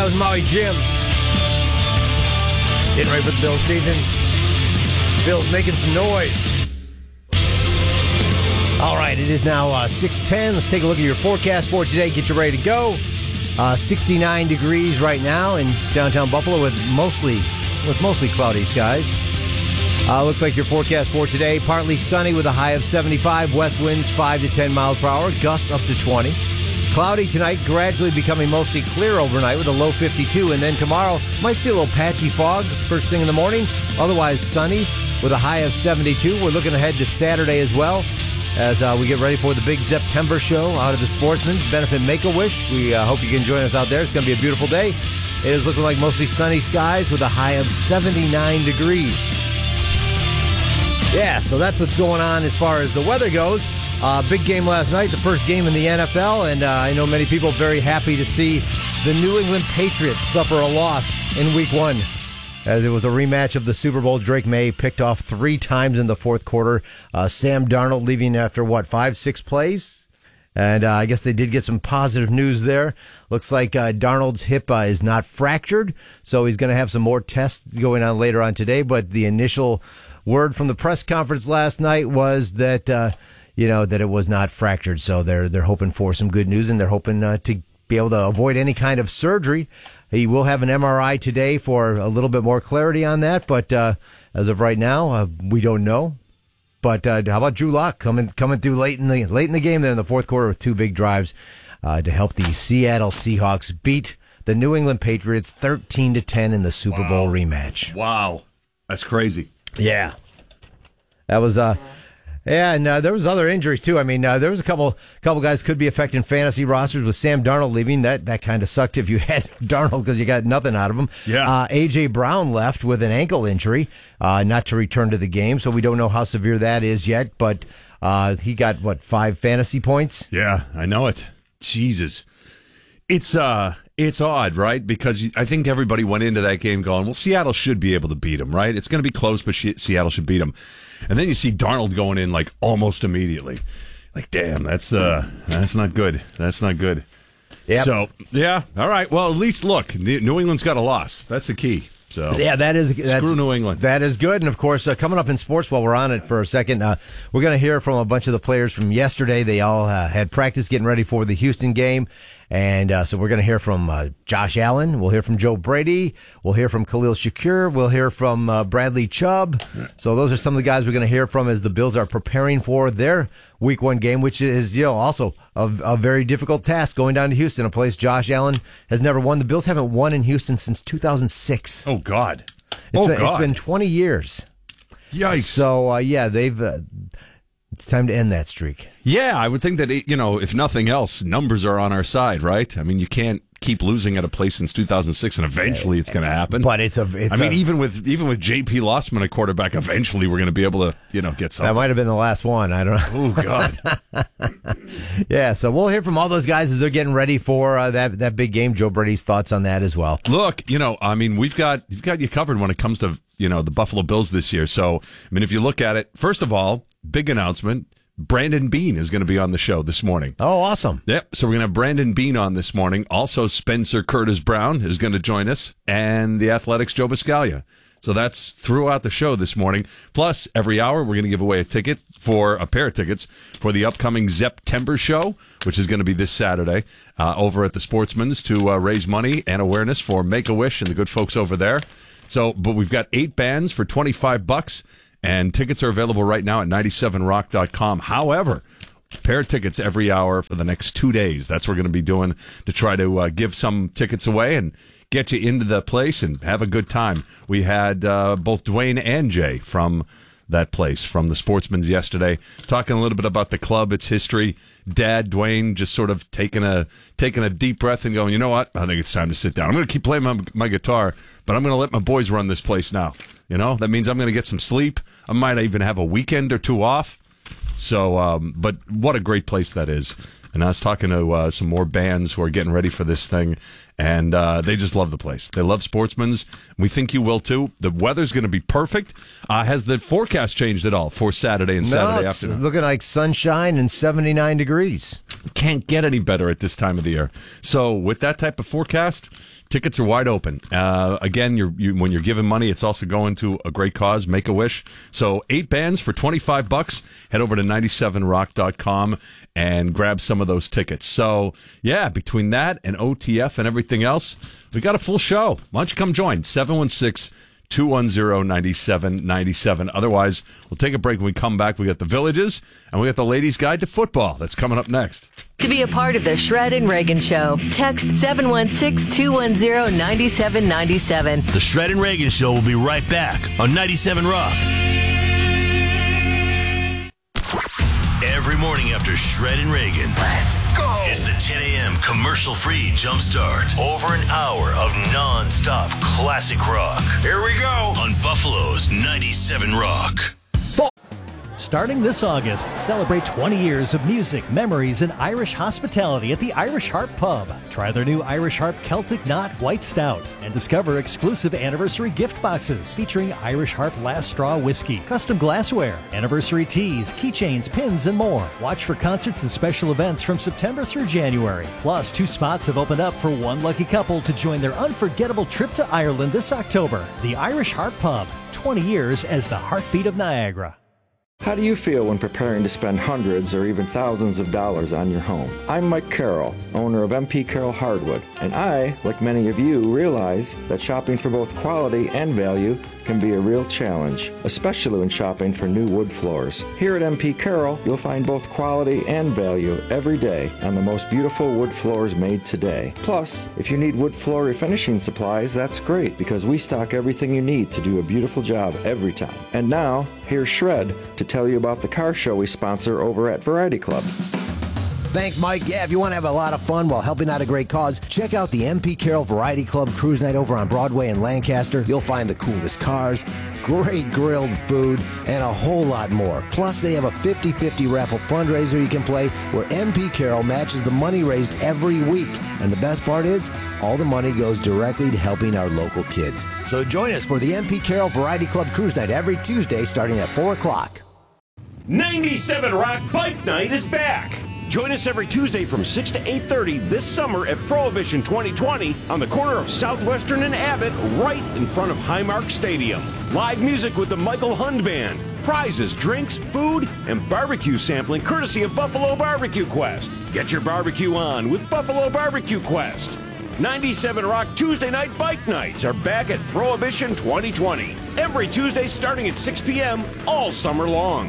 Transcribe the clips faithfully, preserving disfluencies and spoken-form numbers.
that was Maui Jim. Getting ready for the Bills season. Bills making some noise. All right, it is now uh, six ten. Let's take a look at your forecast for today. Get you ready to go. Uh, sixty-nine degrees right now in downtown Buffalo with mostly with mostly cloudy skies. Uh, looks like your forecast for today, partly sunny with a high of seventy-five. West winds five to ten miles per hour, gusts up to twenty. Cloudy tonight, gradually becoming mostly clear overnight with a low fifty-two. And then tomorrow, might see a little patchy fog first thing in the morning. Otherwise sunny with a high of seventy-two. We're looking ahead to Saturday as well as uh, we get ready for the big September show out of the Sportsman benefit Make-A-Wish. We uh, hope you can join us out there. It's going to be a beautiful day. It is looking like mostly sunny skies with a high of seventy-nine degrees. Yeah, so that's what's going on as far as the weather goes. Uh, big game last night, the first game in the N F L, and uh, I know many people very happy to see the New England Patriots suffer a loss in week one, as it was a rematch of the Super Bowl. Drake May picked off three times in the fourth quarter. Uh, Sam Darnold leaving after, what, five, six plays? And uh, I guess they did get some positive news there. Looks like uh, Darnold's hip uh, is not fractured, so he's going to have some more tests going on later on today. But the initial word from the press conference last night was that, uh, you know, that it was not fractured. So they're they're hoping for some good news, and they're hoping uh, to be able to avoid any kind of surgery. He will have an M R I today for a little bit more clarity on that, but uh, as of right now, uh, we don't know. But uh, how about Drew Lock coming coming through late in the late in the game there in the fourth quarter with two big drives uh, to help the Seattle Seahawks beat the New England Patriots thirteen to ten in the Super Wow. Bowl rematch. Wow, that's crazy. Yeah, that was uh, yeah, and uh, there was other injuries too. I mean, uh, there was a couple couple guys could be affecting fantasy rosters with Sam Darnold leaving. That that kind of sucked if you had Darnold because you got nothing out of him. Yeah. Uh, A J Brown left with an ankle injury, uh, not to return to the game, so we don't know how severe that is yet. But uh, he got what five fantasy points? Yeah, I know it. Jesus, it's uh, it's odd, right? Because I think everybody went into that game going, "Well, Seattle should be able to beat them, right? It's going to be close, but Seattle should beat them." And then you see Darnold going in like almost immediately. Like, damn, that's uh, that's not good. That's not good. Yep. So, yeah, all right. Well, at least look, New England's got a loss. That's the key. So yeah, that is that's, screw New England. That is good, and of course, uh, coming up in sports, while we're on it for a second, uh, we're going to hear from a bunch of the players from yesterday. They all uh, had practice getting ready for the Houston game, and uh, so we're going to hear from uh, Josh Allen. We'll hear from Joe Brady. We'll hear from Khalil Shakir. We'll hear from uh, Bradley Chubb. So those are some of the guys we're going to hear from as the Bills are preparing for their Week One game, which is you know also a, a very difficult task going down to Houston, a place Josh Allen has never won. The Bills haven't won in Houston since two thousand six. Oh God! It's oh been, God! It's been twenty years. Yikes! So uh, yeah, they've. Uh, it's time to end that streak. Yeah, I would think that, you know, if nothing else, numbers are on our side, right? I mean, you can't keep losing at a place since two thousand six, and eventually it's going to happen. But it's a. It's I mean, a, even with even with J P Lossman, a quarterback, eventually we're going to be able to, you know, get something. That might have been the last one. I don't know. Oh God. Yeah, so we'll hear from all those guys as they're getting ready for uh, that that big game. Joe Brady's thoughts on that as well. Look, you know, I mean, we've got you've got you covered when it comes to, you know, the Buffalo Bills this year. So, I mean, if you look at it, first of all, big announcement. Brandon Beane is going to be on the show this morning. Oh, awesome. Yep. So we're going to have Brandon Beane on this morning. Also, Spencer Curtis Brown is going to join us, and the Athletics' Joe Buscaglia. So that's throughout the show this morning. Plus, every hour, we're going to give away a ticket for a pair of tickets for the upcoming September show, which is going to be this Saturday uh, over at the Sportsman's to uh, raise money and awareness for Make-A-Wish and the good folks over there. So, but we've got eight bands for twenty-five bucks. And tickets are available right now at ninety-seven rock dot com. However, pair of tickets every hour for the next two days. That's what we're going to be doing to try to uh, give some tickets away and get you into the place and have a good time. We had uh, both Dwayne and Jay from that place, from the Sportsman's yesterday, talking a little bit about the club, its history. Dad, Dwayne, just sort of taking a taking a deep breath and going, you know what? I think it's time to sit down. I'm going to keep playing my, my guitar, but I'm going to let my boys run this place now. You know, that means I'm going to get some sleep. I might even have a weekend or two off. So, um, but what a great place that is. And I was talking to uh, some more bands who are getting ready for this thing, and uh, they just love the place. They love Sportsman's. We think you will, too. The weather's going to be perfect. Uh, has the forecast changed at all for Saturday and no, Saturday it's afternoon? Looking like sunshine and seventy-nine degrees. Can't get any better at this time of the year. So with that type of forecast, tickets are wide open. Uh, again, you're, you, when you're giving money, it's also going to a great cause, Make-A-Wish. So eight bands for twenty-five bucks. Head over to ninety-seven rock dot com and grab some of those tickets. So, yeah, between that and O T F and everything else, we got a full show. Why don't you come join? seven one six, two one zero, nine seven nine seven. Otherwise, we'll take a break. When we come back, we got the Villages, and we got the Ladies' Guide to Football. That's coming up next. To be a part of the Shred and Reagan Show, text seven one six, two one zero, nine seven nine seven. The Shred and Reagan Show will be right back on ninety-seven Rock. Every morning after Shred and Reagan, let's go. It's the ten a.m. commercial-free jumpstart. Over an hour of non-stop classic rock. Here we go on Buffalo's ninety-seven Rock. Starting this August, celebrate twenty years of music, memories, and Irish hospitality at the Irish Harp Pub. Try their new Irish Harp Celtic Knot White Stout and discover exclusive anniversary gift boxes featuring Irish Harp Last Straw Whiskey, custom glassware, anniversary teas, keychains, pins, and more. Watch for concerts and special events from September through January. Plus, two spots have opened up for one lucky couple to join their unforgettable trip to Ireland this October. The Irish Harp Pub, twenty years as the heartbeat of Niagara. How do you feel when preparing to spend hundreds or even thousands of dollars on your home? I'm Mike Carroll, owner of M P Carroll Hardwood, and I, like many of you, realize that shopping for both quality and value can be a real challenge, especially when shopping for new wood floors. Here at M P Carroll, you'll find both quality and value every day on the most beautiful wood floors made today. Plus, if you need wood floor refinishing supplies, that's great because we stock everything you need to do a beautiful job every time. And now, here's Shred to tell you about the car show we sponsor over at Variety Club. Thanks, Mike. Yeah, if you want to have a lot of fun while helping out a great cause, check out the M P Carroll Variety Club Cruise Night over on Broadway in Lancaster. You'll find the coolest cars, great grilled food, and a whole lot more. Plus, they have a fifty-fifty raffle fundraiser you can play where M P Carroll matches the money raised every week. And the best part is, all the money goes directly to helping our local kids. So join us for the M P Carroll Variety Club Cruise Night every Tuesday starting at four o'clock. ninety-seven Rock Bike Night is back. Join us every Tuesday from six to eight thirty this summer at Prohibition twenty twenty on the corner of Southwestern and Abbott, right in front of Highmark Stadium. Live music with the Michael Hund Band, prizes, drinks, food, and barbecue sampling courtesy of Buffalo Barbecue Quest. Get your barbecue on with Buffalo Barbecue Quest. ninety-seven Rock Tuesday Night Bike Nights are back at Prohibition twenty twenty. Every Tuesday starting at six p.m. all summer long.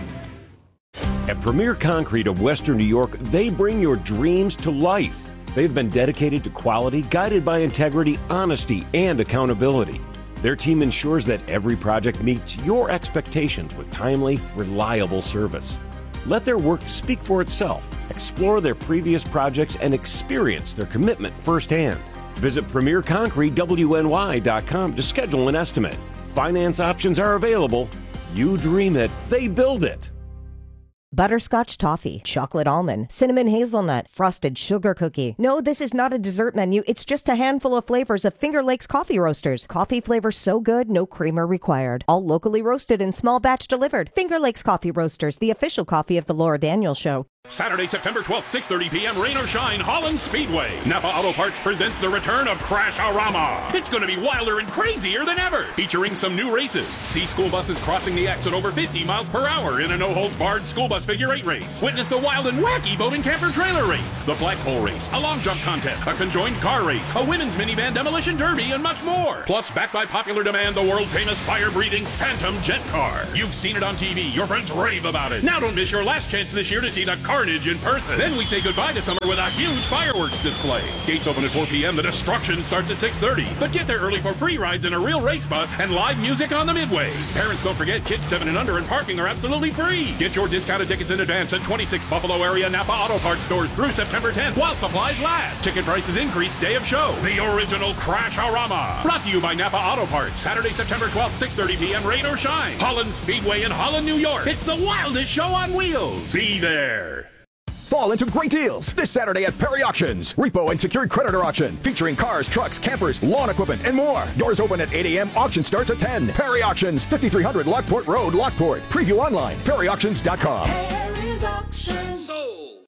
At Premier Concrete of Western New York, they bring your dreams to life. They've been dedicated to quality, guided by integrity, honesty, and accountability. Their team ensures that every project meets your expectations with timely, reliable service. Let their work speak for itself. Explore their previous projects and experience their commitment firsthand. Visit premier concrete w n y dot com to schedule an estimate. Finance options are available. You dream it, they build it. Butterscotch toffee, chocolate almond, cinnamon hazelnut, frosted sugar cookie. No, this is not a dessert menu. It's just a handful of flavors of Finger Lakes Coffee Roasters. Coffee flavors so good, no creamer required. All locally roasted and small batch delivered. Finger Lakes Coffee Roasters, the official coffee of the Laura Daniels Show. Saturday, September twelfth, six thirty p.m., rain or shine, Holland Speedway. Napa Auto Parts presents the return of Crash-A-Rama. It's going to be wilder and crazier than ever, featuring some new races. See school buses crossing the X at over fifty miles per hour in a no-holds-barred school bus figure eight race. Witness the wild and wacky boat and camper trailer race, the flagpole race, a long jump contest, a conjoined car race, a women's minivan demolition derby, and much more. Plus, backed by popular demand, the world-famous fire-breathing Phantom jet car. You've seen it on T V. Your friends rave about it. Now don't miss your last chance this year to see the carnage in person. Then we say goodbye to summer with a huge fireworks display. Gates open at four p.m. The destruction starts at six thirty. But get there early for free rides in a real race bus and live music on the midway. Parents, don't forget, kids seven and under and parking are absolutely free. Get your discounted tickets in advance at twenty-six Buffalo area Napa Auto Parts stores through September tenth while supplies last. Ticket prices increase day of show. The original Crash-A-Rama. Brought to you by Napa Auto Parts. Saturday, September twelfth, six thirty p.m. Rain or shine. Holland Speedway in Holland, New York. It's the wildest show on wheels. Be there. Fall into great deals this Saturday at Perry Auctions. Repo and secured creditor auction featuring cars, trucks, campers, lawn equipment, and more. Doors open at eight a.m. Auction starts at ten. Perry Auctions, fifty-three hundred Lockport Road, Lockport. Preview online, perry auctions dot com. Perry's Auctions. Sold.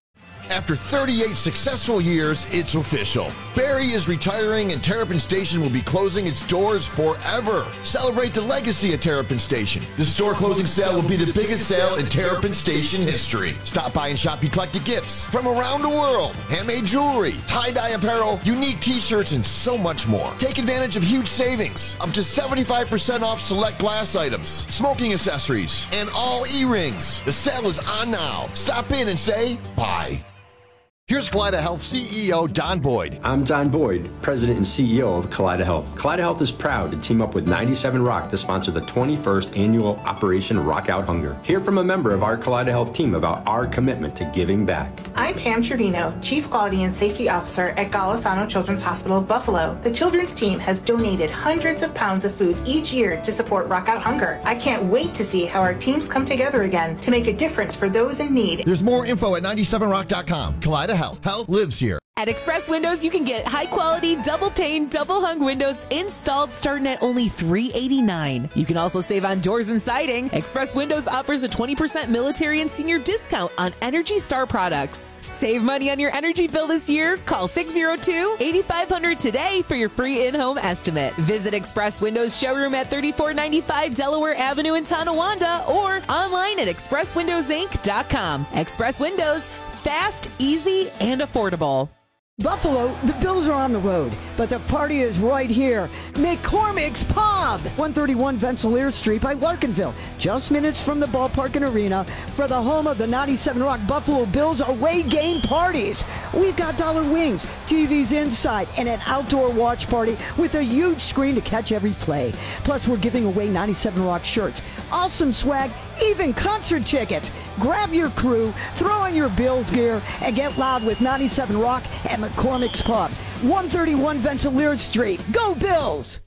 After thirty-eight successful years, it's official. Barry is retiring and Terrapin Station will be closing its doors forever. Celebrate the legacy of Terrapin Station. The store closing sale will be the biggest sale in Terrapin Station history. Stop by and shop eclectic gifts from around the world. Handmade jewelry, tie-dye apparel, unique t-shirts, and so much more. Take advantage of huge savings. Up to seventy-five percent off select glass items, smoking accessories, and all e-rings. The sale is on now. Stop in and say bye. Here's Kaleida Health C E O Don Boyd. I'm Don Boyd, President and C E O of Kaleida Health. Kaleida Health is proud to team up with ninety-seven Rock to sponsor the twenty-first annual Operation Rock Out Hunger. Hear from a member of our Kaleida Health team about our commitment to giving back. I'm Pam Trevino, Chief Quality and Safety Officer at Golisano Children's Hospital of Buffalo. The children's team has donated hundreds of pounds of food each year to support Rock Out Hunger. I can't wait to see how our teams come together again to make a difference for those in need. There's more info at ninety-seven rock dot com. Kaleida Health. Health lives here. At Express Windows, you can get high-quality, double-pane, double-hung windows installed starting at only three hundred eighty-nine dollars. You can also save on doors and siding. Express Windows offers a twenty percent military and senior discount on Energy Star products. Save money on your energy bill this year. Call six oh two, eight five hundred today for your free in-home estimate. Visit Express Windows showroom at thirty-four ninety-five Delaware Avenue in Tonawanda or online at express windows inc dot com. Express Windows, fast, easy, and affordable. Buffalo, the Bills are on the road, but the party is right here. McCormick's Pub, one thirty-one Rensselaer Street by Larkinville, just minutes from the ballpark and arena for the home of the ninety-seven Rock Buffalo Bills away game parties. We've got dollar wings, T Vs inside, and an outdoor watch party with a huge screen to catch every play. Plus, we're giving away ninety-seven Rock shirts, awesome swag, even concert tickets. Grab your crew, throw on your Bills gear, and get loud with ninety-seven Rock at McCormick's Pub, one thirty-one Rensselaer Street. Go Bills!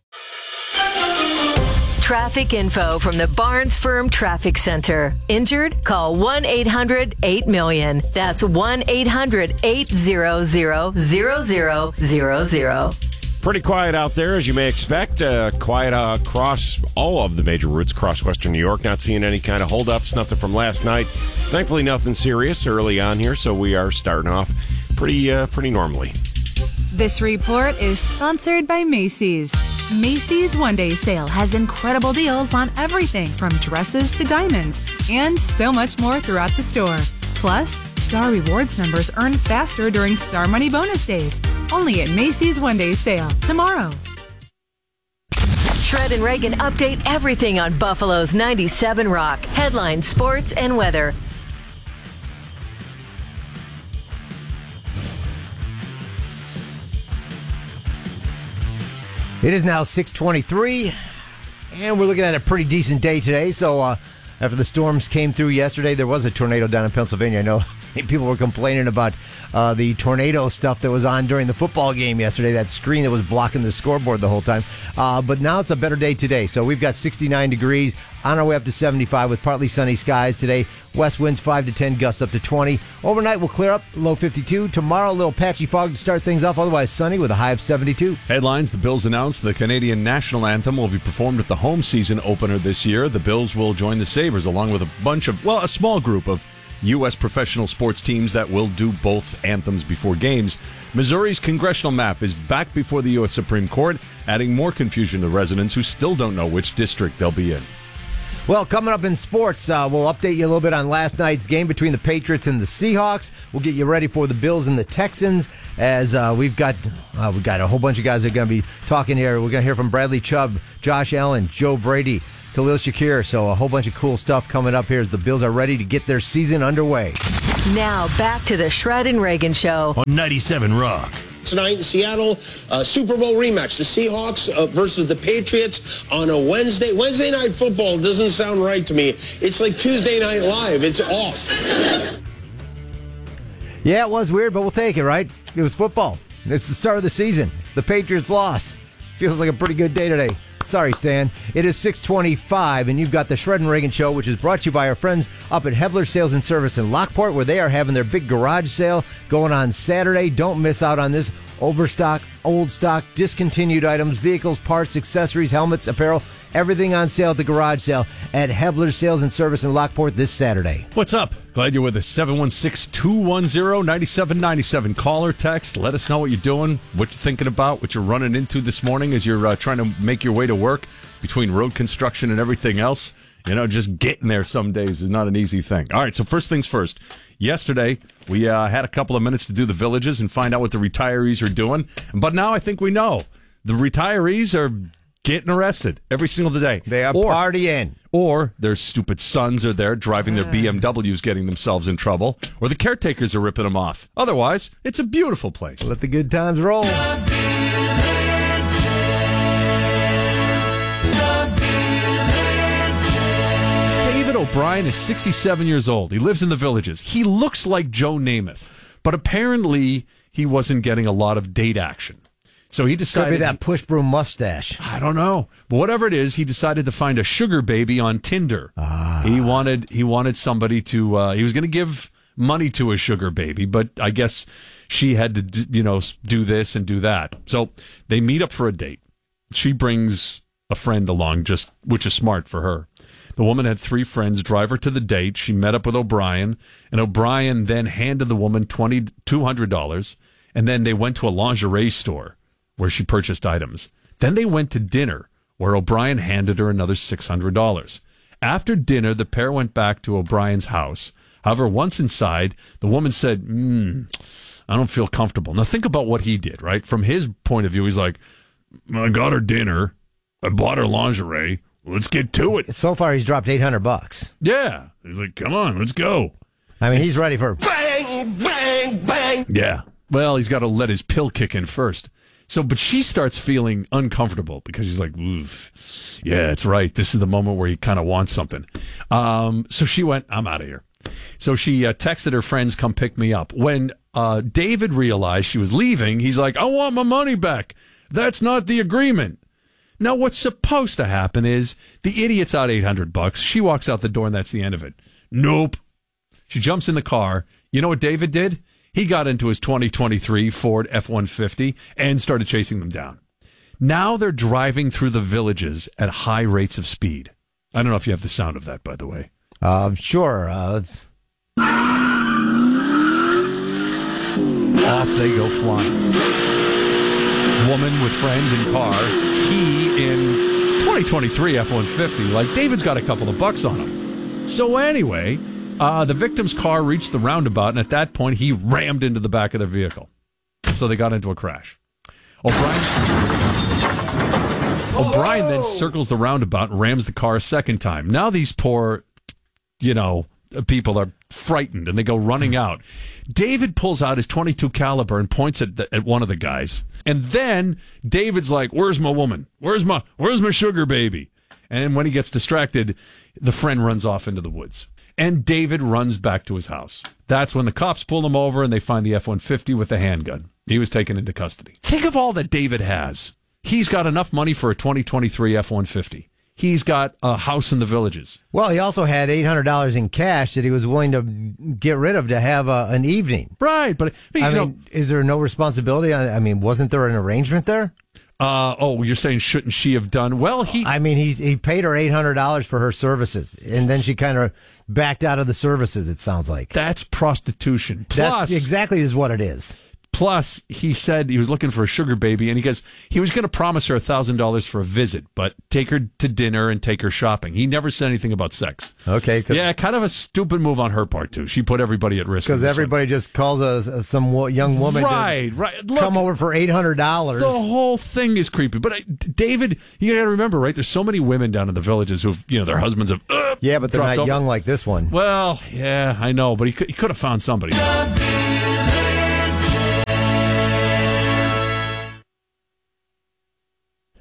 Traffic info from the Barnes Firm Traffic Center. Injured? Call one eight hundred eight million. That's one eight hundred eight hundred zero zero zero zero. Pretty quiet out there, as you may expect. Uh, quiet uh, across all of the major routes across western New York. Not seeing any kind of holdups, nothing from last night. Thankfully, nothing serious early on here, so we are starting off pretty, uh, pretty normally. This report is sponsored by Macy's. Macy's One Day Sale has incredible deals on everything from dresses to diamonds and so much more throughout the store. Plus, Star Rewards members earn faster during Star Money Bonus Days. Only at Macy's One Day Sale tomorrow. Shred and Reagan update everything on Buffalo's ninety-seven Rock. Headlines, sports, and weather. It is now six twenty-three, and we're looking at a pretty decent day today. So uh, after the storms came through yesterday, there was a tornado down in Pennsylvania. I know people were complaining about uh, the tornado stuff that was on during the football game yesterday, that screen that was blocking the scoreboard the whole time. Uh, but now it's a better day today. So we've got sixty-nine degrees, on our way up to seventy-five with partly sunny skies today. West winds five to ten, gusts up to twenty. Overnight will clear up, low fifty-two. Tomorrow, a little patchy fog to start things off, otherwise sunny with a high of seventy-two. Headlines: the Bills announced the Canadian national anthem will be performed at the home season opener this year. The Bills will join the Sabres along with a bunch of, well, a small group of U S professional sports teams that will do both anthems before games. Missouri's congressional map is back before the U S Supreme Court, adding more confusion to residents who still don't know which district they'll be in. Well, coming up in sports, uh, we'll update you a little bit on last night's game between the Patriots and the Seahawks. We'll get you ready for the Bills and the Texans, as uh, we've got uh, we've got a whole bunch of guys that are going to be talking here. We're going to hear from Bradley Chubb, Josh Allen, Joe Brady, Khalil Shakir. So a whole bunch of cool stuff coming up here as the Bills are ready to get their season underway. Now back to the Shred and Reagan Show on ninety-seven Rock. Tonight in Seattle, uh, Super Bowl rematch. The Seahawks uh, versus the Patriots on a Wednesday. Wednesday Night Football doesn't sound right to me. It's like Tuesday Night Live. It's off. Yeah, it was weird, but we'll take it, right? It was football. It's the start of the season. The Patriots lost. Feels like a pretty good day today. Sorry, Stan. It is six twenty-five, and you've got the Shred and Reagan Show, which is brought to you by our friends up at Hebler Sales and Service in Lockport, where they are having their big garage sale going on Saturday. Don't miss out on this. Overstock, old stock, discontinued items, vehicles, parts, accessories, helmets, apparel, everything on sale at the garage sale at Hebler's Sales and Service in Lockport this Saturday. What's up? Glad you're with us. seven one six, two one zero, nine seven nine seven. Call or text. Let us know what you're doing, what you're thinking about, what you're running into this morning as you're uh, trying to make your way to work between road construction and everything else. You know, just getting there some days is not an easy thing. All right, so first things first. Yesterday, we uh, had a couple of minutes to do the villages and find out what the retirees are doing. But now I think we know. The retirees are getting arrested every single day. They are or, partying. Or their stupid sons are there driving their B M Ws, getting themselves in trouble. Or the caretakers are ripping them off. Otherwise, it's a beautiful place. Let the good times roll. David O'Brien is sixty-seven years old. He lives in the Villages. He looks like Joe Namath, but apparently he wasn't getting a lot of date action. So he decided... Could be that push broom mustache. I don't know. But whatever it is, he decided to find a sugar baby on Tinder. Ah. He wanted he wanted somebody to... Uh, he was going to give money to a sugar baby, but I guess she had to, do, you know, do this and do that. So they meet up for a date. She brings a friend along, just which is smart for her. The woman had three friends drive her to the date. She met up with O'Brien, and O'Brien then handed the woman two hundred dollars, and then they went to a lingerie store where she purchased items. Then they went to dinner, where O'Brien handed her another six hundred dollars. After dinner, the pair went back to O'Brien's house. However, once inside, the woman said, hmm, I don't feel comfortable. Now, think about what he did, right? From his point of view, he's like, I got her dinner. I bought her lingerie. Let's get to it. So far, he's dropped eight hundred bucks. Yeah. He's like, come on, let's go. I mean, he's ready for... Bang, bang, bang. Yeah. Well, he's got to let his pill kick in first. So, but she starts feeling uncomfortable because she's like, oof, yeah, it's right. This is the moment where he kind of wants something. Um, so she went, I'm out of here. So she uh, texted her friends, come pick me up. When uh, David realized she was leaving, he's like, I want my money back. That's not the agreement. Now, what's supposed to happen is the idiot's out eight hundred bucks. She walks out the door and that's the end of it. Nope. She jumps in the car. You know what David did? He got into his twenty twenty-three Ford F one fifty and started chasing them down. Now they're driving through the Villages at high rates of speed. I don't know if you have the sound of that, by the way. Uh, sure. Uh... Off they go flying. Woman with friends in car. He in twenty twenty-three F one fifty. Like, David's got a couple of bucks on him. So anyway... Uh, the victim's car reached the roundabout, and at that point, he rammed into the back of their vehicle. So they got into a crash. O'Brien, O'Brien then circles the roundabout and rams the car a second time. Now these poor, you know, people are frightened, and they go running out. David pulls out his twenty-two caliber and points at, the, at one of the guys. And then David's like, where's my woman? Where's my, where's my sugar baby? And when he gets distracted, the friend runs off into the woods. And David runs back to his house. That's when the cops pull him over and they find the F one fifty with the handgun. He was taken into custody. Think of all that David has. He's got enough money for a twenty twenty-three F one fifty. He's got a house in the Villages. Well, he also had eight hundred dollars in cash that he was willing to get rid of to have a, an evening. Right, but... but I you mean, know, is there no responsibility? I, I mean, wasn't there an arrangement there? Uh, oh, you're saying shouldn't she have done? Well, he... I mean, he he paid her eight hundred dollars for her services, and then she kind of backed out of the services, it sounds like. That's prostitution. Plus... That exactly is what it is. Plus, he said he was looking for a sugar baby, and he goes, he was going to promise her one thousand dollars for a visit, but take her to dinner and take her shopping. He never said anything about sex. Okay. Yeah, kind of a stupid move on her part, too. She put everybody at risk. Because everybody one. just calls a, a, some young woman right, to right. Look, come over for eight hundred dollars. The whole thing is creepy. But uh, David, you got to remember, right, there's so many women down in the Villages who, you know, their husbands have uh, Yeah, but they're not over. young like this one. Well, yeah, I know, but he could, he could have found somebody.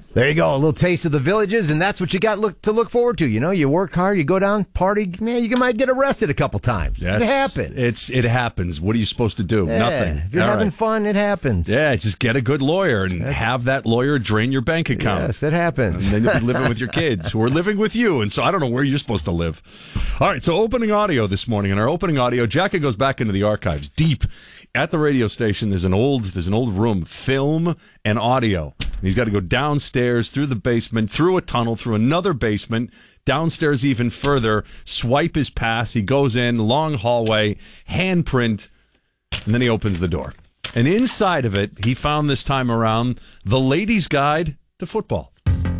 There you go, a little taste of the Villages, and that's what you got look, to look forward to. You know, you work hard, you go down, party, man, you might get arrested a couple times. Yes, it happens. It's It happens. What are you supposed to do? Yeah, Nothing. If you're All having right. fun, it happens. Yeah, just get a good lawyer and That's, have that lawyer drain your bank account. Yes, that happens. And then you'll be living with your kids who are living with you, and so I don't know where you're supposed to live. All right, so opening audio this morning. In our opening audio, Jacka goes back into the archives, deep at the radio station. There's an old, there's an old room, film and audio. And he's got to go downstairs, through the basement, through a tunnel, through another basement, downstairs even further, swipe his pass. He goes in, long hallway, handprint, and then he opens the door. And inside of it, he found this time around the Ladies' Guide to Football.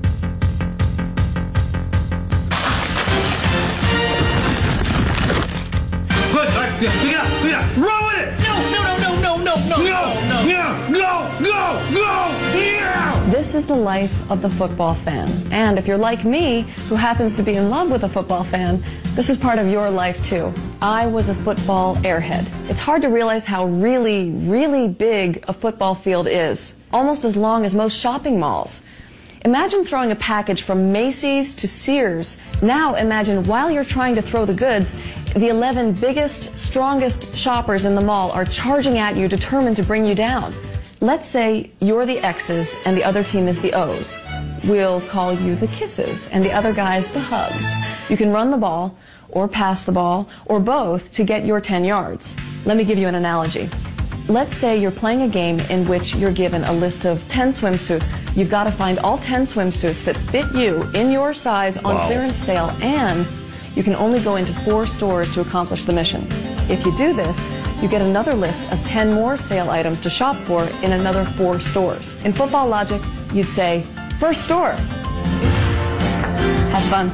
Good, right, good. Pick it up, pick it up. Run with it! No, no, no, no, no, no, no, no, no, go, go, go, yeah! This is the life of the football fan. And if you're like me, who happens to be in love with a football fan, this is part of your life too. I was a football airhead. It's hard to realize how really, really big a football field is. Almost as long as most shopping malls. Imagine throwing a package from Macy's to Sears. Now imagine while you're trying to throw the goods, the eleven biggest, strongest shoppers in the mall are charging at you, determined to bring you down. Let's say you're the X's and the other team is the O's. We'll call you the Kisses and the other guys the Hugs. You can run the ball or pass the ball or both to get your ten yards. Let me give you an analogy. Let's say you're playing a game in which you're given a list of ten swimsuits. You've got to find all ten swimsuits that fit you in your size on Wow. clearance sale, and you can only go into four stores to accomplish the mission. If you do this, you get another list of ten more sale items to shop for in another four stores. In football logic, you'd say, first store. Have fun.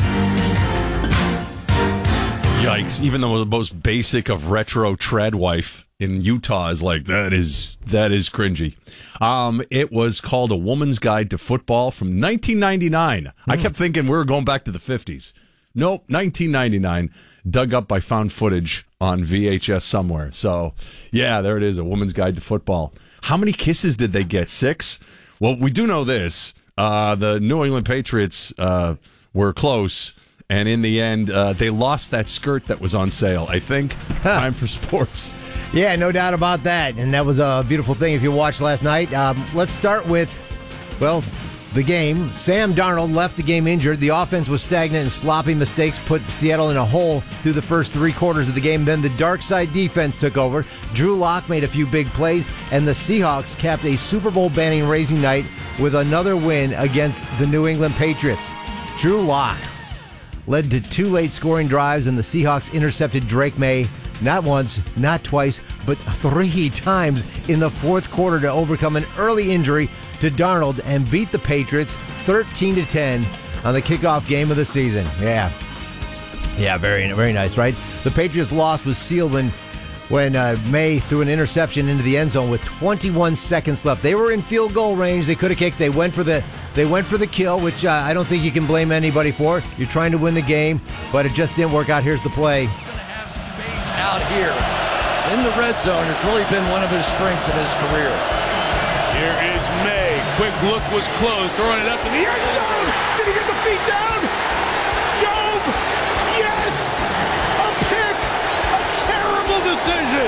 Yikes. Even the most basic of retro tread wife in Utah is like, that is that is cringy. Um, it was called A Woman's Guide to Football from nineteen ninety-nine. Mm. I kept thinking we were going back to the fifties. Nope, nineteen ninety-nine, dug up by found footage on V H S somewhere. So, yeah, there it is, A Woman's Guide to Football. How many kisses did they get? Six? Well, we do know this. Uh, the New England Patriots uh, were close. And in the end, uh, they lost that skirt that was on sale. I think. Time for sports. Yeah, no doubt about that. And that was a beautiful thing if you watched last night. Um, let's start with, well, the game. Sam Darnold left the game injured. The offense was stagnant and sloppy mistakes put Seattle in a hole through the first three quarters of the game. Then the dark side defense took over. Drew Lock made a few big plays, and the Seahawks capped a Super Bowl banning raising night with another win against the New England Patriots. Drew Lock led to two late scoring drives, and the Seahawks intercepted Drake May not once, not twice, but three times in the fourth quarter to overcome an early injury to Darnold and beat the Patriots thirteen to ten on the kickoff game of the season. Yeah. Yeah, very, very nice, right? The Patriots' loss was sealed when when uh, May threw an interception into the end zone with twenty-one seconds left. They were in field goal range. They could have kicked. They went for the they went for the kill, which uh, I don't think you can blame anybody for. You're trying to win the game, but it just didn't work out. Here's the play. Out here in the red zone has really been one of his strengths in his career. Here is May. Quick look was closed, throwing it up in the end zone. Did he get the feet down? Job, yes! A pick! A terrible decision!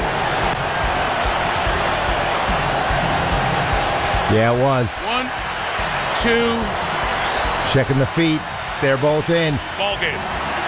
Yeah, it was. One, two. Checking the feet. They're both in. Ball game.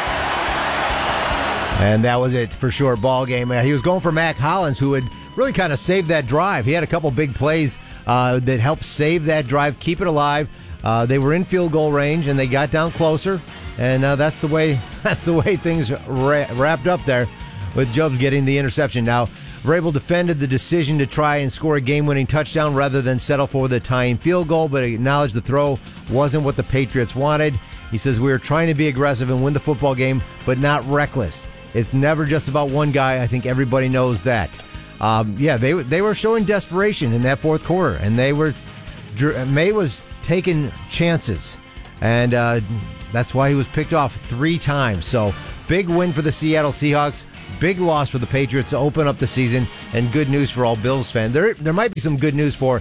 And that was it for sure. Ball game. Uh, he was going for Mac Hollins, who had really kind of saved that drive. He had a couple big plays uh, that helped save that drive, keep it alive. Uh, they were in field goal range, and they got down closer. And uh, that's the way that's the way things ra- wrapped up there, with Jobs getting the interception. Now, Vrabel defended the decision to try and score a game-winning touchdown rather than settle for the tying field goal, but acknowledged the throw wasn't what the Patriots wanted. He says, we were trying to be aggressive and win the football game, but not reckless. It's never just about one guy. I think everybody knows that. Um, yeah, they they were showing desperation in that fourth quarter, and they were May was taking chances, and uh, that's why he was picked off three times. So big win for the Seattle Seahawks, big loss for the Patriots to open up the season, and good news for all Bills fans. There there might be some good news for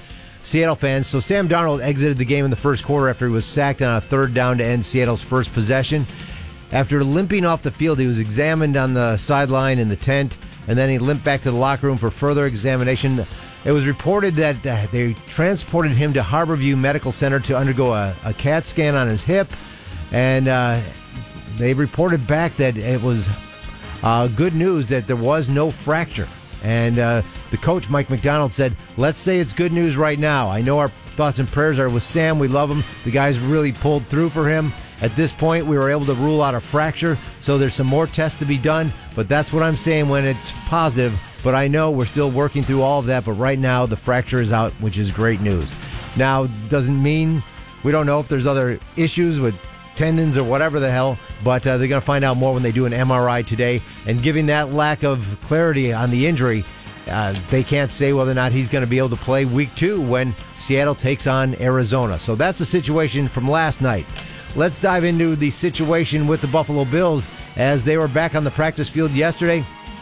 Seattle fans. So Sam Darnold exited the game in the first quarter after he was sacked on a third down to end Seattle's first possession. After limping off the field, he was examined on the sideline in the tent, and then he limped back to the locker room for further examination. It was reported that uh, they transported him to Harborview Medical Center to undergo a, a CAT scan on his hip, and uh, they reported back that it was uh, good news that there was no fracture. And uh, the coach, Mike McDonald, said, let's say it's good news right now. I know our thoughts and prayers are with Sam. We love him. The guys really pulled through for him. At this point, we were able to rule out a fracture, so there's some more tests to be done, but that's what I'm saying when it's positive. But I know we're still working through all of that, but right now the fracture is out, which is great news. Now, doesn't mean we don't know if there's other issues with tendons or whatever the hell, but uh, they're going to find out more when they do an M R I today. And given that lack of clarity on the injury, uh, they can't say whether or not he's going to be able to play week two when Seattle takes on Arizona. So that's the situation from last night. Let's dive into the situation with the Buffalo Bills as they were back on the practice field yesterday.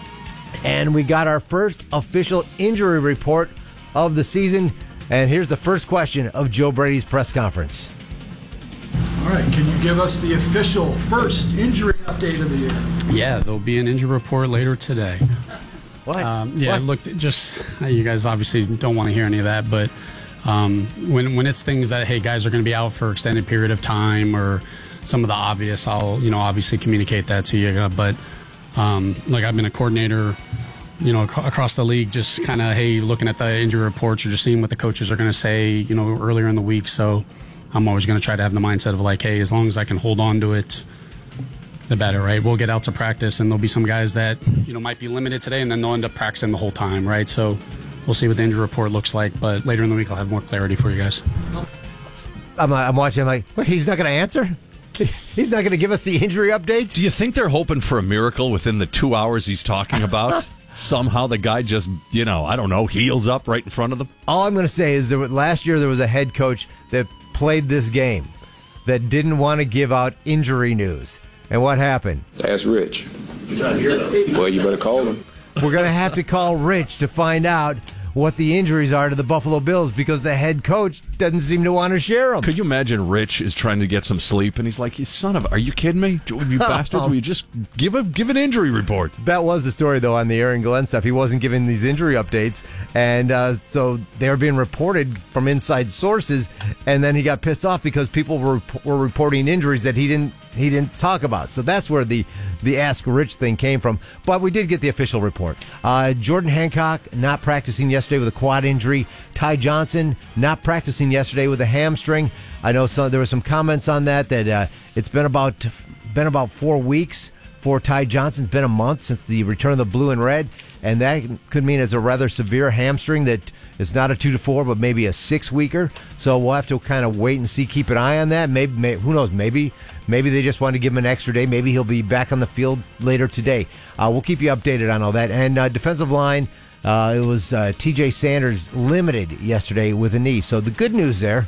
And we got our first official injury report of the season. And here's the first question of Joe Brady's press conference. All right, can you give us the official first injury update of the year? Yeah, there'll be an injury report later today. What? Um, yeah, what? look, just, you guys obviously don't want to hear any of that, but um, when when it's things that, hey, guys are going to be out for extended period of time or some of the obvious, I'll, you know, obviously communicate that to you. But, um, like, I've been a coordinator, you know, ac- across the league, just kind of, hey, looking at the injury reports or just seeing what the coaches are going to say, you know, earlier in the week. So I'm always going to try to have the mindset of like, hey, as long as I can hold on to it, the better, right? We'll get out to practice, and there'll be some guys that, you know, might be limited today, and then they'll end up practicing the whole time, right? So we'll see what the injury report looks like, but later in the week I'll have more clarity for you guys. I'm, I'm watching, I'm like, wait, he's not going to answer? He's not going to give us the injury update? Do you think they're hoping for a miracle within the two hours he's talking about? Somehow the guy just, you know, I don't know, heals up right in front of them? All I'm going to say is that last year there was a head coach that played this game that didn't want to give out injury news. And what happened? Ask Rich. He's not here, though. Well, you better call him. We're going to have to call Rich to find out what the injuries are to the Buffalo Bills because the head coach doesn't seem to want to share them. Could you imagine Rich is trying to get some sleep and he's like, you son of, are you kidding me? You bastards, will you just give a give an injury report? That was the story, though, on the Aaron Glenn stuff. He wasn't giving these injury updates, and uh, so they were being reported from inside sources, and then he got pissed off because people were were reporting injuries that he didn't he didn't talk about. So that's where the, the Ask Rich thing came from. But we did get the official report. Uh, Jordan Hancock not practicing yesterday with a quad injury. Ty Johnson not practicing yesterday with a hamstring. I know some, there were some comments on that, that uh, it's been about been about four weeks for Ty Johnson. It's been a month since the return of the blue and red, and that could mean it's a rather severe hamstring that is not a two to four, but maybe a six weeker. So we'll have to kind of wait and see, keep an eye on that. Maybe, maybe who knows? Maybe maybe they just want to give him an extra day. Maybe he'll be back on the field later today. Uh, we'll keep you updated on all that. And uh, defensive line, uh, it was uh, T J Sanders limited yesterday with a knee. So the good news there,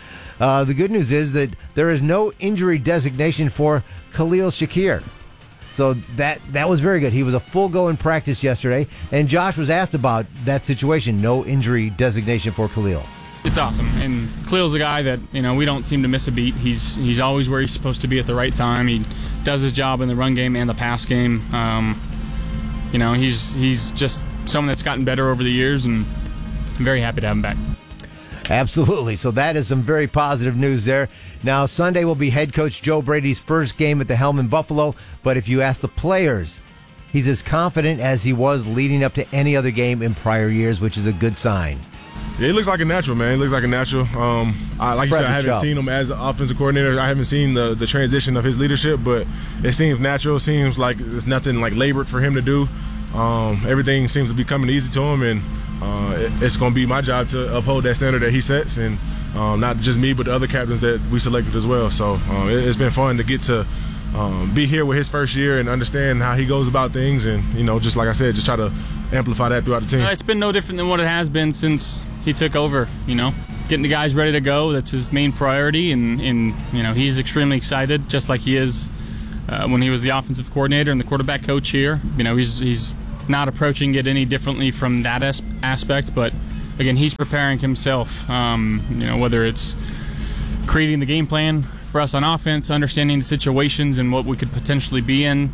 uh, the good news is that there is no injury designation for Khalil Shakir. So that that was very good. He was a full go in practice yesterday, and Josh was asked about that situation. No injury designation for Khalil. It's awesome, and Khalil's a guy that, you know, we don't seem to miss a beat. He's he's always where he's supposed to be at the right time. He does his job in the run game and the pass game. Um, you know, he's he's just someone that's gotten better over the years, and I'm very happy to have him back. Absolutely. So that is some very positive news there. Now, Sunday will be head coach Joe Brady's first game at the helm in Buffalo, but if you ask the players, he's as confident as he was leading up to any other game in prior years, which is a good sign. Yeah, he looks like a natural, man. He looks like a natural. Um, I, like you said, I haven't seen him as the offensive coordinator. I haven't seen the, the transition of his leadership, but it seems natural. It seems like it's nothing like labored for him to do. Um, everything seems to be coming easy to him, and uh, it, it's going to be my job to uphold that standard that he sets, and um, not just me, but the other captains that we selected as well. So uh, it, it's been fun to get to um, be here with his first year and understand how he goes about things, and, you know, just like I said, just try to amplify that throughout the team. Uh, it's been no different than what it has been since he took over, you know. Getting the guys ready to go, that's his main priority, and, and you know, he's extremely excited, just like he is uh, when he was the offensive coordinator and the quarterback coach here. You know, he's he's not approaching it any differently from that as- aspect, but again, he's preparing himself. Um, you know, whether it's creating the game plan for us on offense, understanding the situations and what we could potentially be in.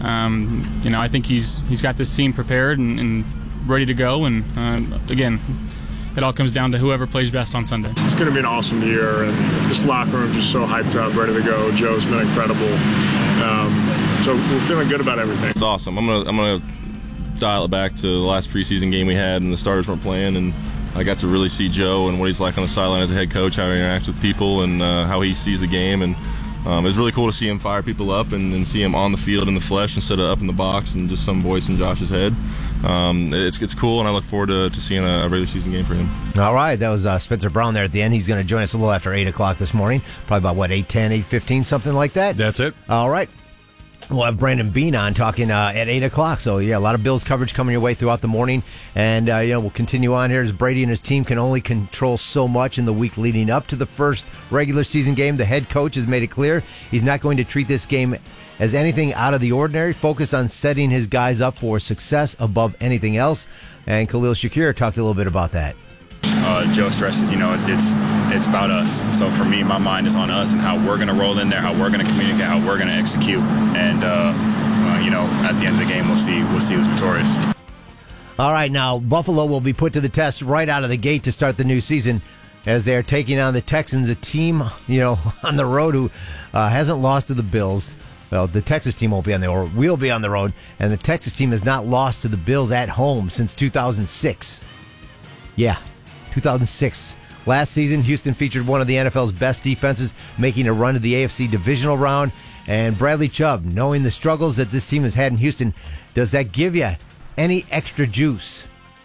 Um, you know, I think he's he's got this team prepared and, and ready to go. And uh, again, it all comes down to whoever plays best on Sunday. It's going to be an awesome year, and this locker room's just so hyped up, ready to go. Joe's been incredible, um, so we're feeling good about everything. It's awesome. I'm gonna I'm gonna dial it back to the last preseason game we had, and the starters weren't playing, and I got to really see Joe and what he's like on the sideline as a head coach, how he interacts with people, and uh, how he sees the game. And um, it was really cool to see him fire people up and, and see him on the field in the flesh instead of up in the box and just some voice in Josh's head. Um, it's it's cool, and I look forward to, to seeing a, a regular season game for him. All right, that was uh, Spencer Brown there at the end. He's going to join us a little after eight o'clock this morning, probably about, what, eight ten, eight fifteen, something like that? That's it. All right. We'll have Brandon Bean on talking uh, at eight o'clock. So, yeah, a lot of Bills coverage coming your way throughout the morning. And, uh, yeah, we'll continue on here as Brady and his team can only control so much in the week leading up to the first regular season game. The head coach has made it clear he's not going to treat this game as anything out of the ordinary, focused on setting his guys up for success above anything else. And Khalil Shakir talked a little bit about that. Uh, Joe stresses, you know, it's it's it's about us. So for me, my mind is on us and how we're going to roll in there, how we're going to communicate, how we're going to execute. And, uh, uh, you know, at the end of the game, we'll see we'll see who's victorious. All right, now Buffalo will be put to the test right out of the gate to start the new season as they're taking on the Texans, a team, you know, on the road who uh, hasn't lost to the Bills. Well, the Texas team won't be on the road. We'll be on the road. And the Texas team has not lost to the Bills at home since two thousand six. Yeah, two thousand six. Last season, Houston featured one of the N F L's best defenses, making a run to the A F C divisional round. And Bradley Chubb, knowing the struggles that this team has had in Houston, does that give you any extra juice?